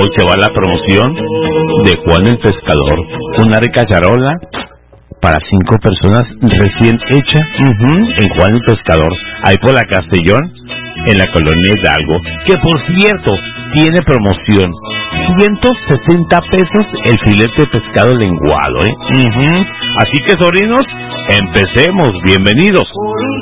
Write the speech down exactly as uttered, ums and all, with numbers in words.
Hoy te va la promoción de Juan el Pescador. Una rica charola para cinco personas recién hecha uh-huh, en Juan el Pescador. Ahí por la Castellón, en la colonia Hidalgo. Que por cierto, tiene promoción. ciento sesenta pesos el filete de pescado lenguado, ¿eh? Uh-huh. Así que, sobrinos, empecemos. Bienvenidos.